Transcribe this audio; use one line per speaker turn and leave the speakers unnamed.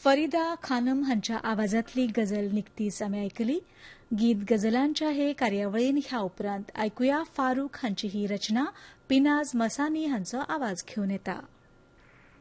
फरीदा खानम हांच्या आवाजांतली गजल निकतीच आमी आयकली. गीत गजलांच्या हे कार्यावळीन ह्या उपरांत आयकुया फारूक हांची ही रचना पिनाज मसानी हांचो आवाज घेवन येता.